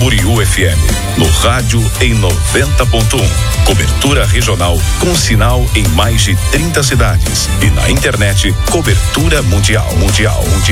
Camboriú FM. No rádio em 90.1. Cobertura regional com sinal em mais de 30 cidades. E na internet, cobertura mundial.